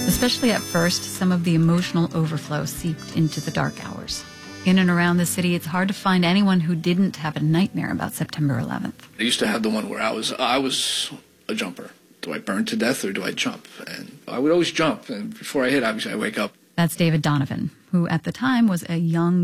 Especially at first, some of the emotional overflow seeped into the dark hours. In and around the city, it's hard to find anyone who didn't have a nightmare about September 11th. I used to have the one where I was a jumper. Do I burn to death or do I jump? And I would always jump. And before I hit, obviously, I wake up. That's David Donovan, who at the time was a young